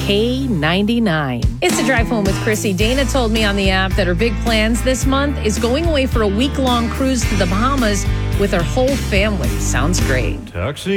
K99. It's a drive home with Chrissy. Dana told me on the app that her big plans this month is going away for a week-long cruise to the Bahamas with her whole family. Sounds great. Taxi.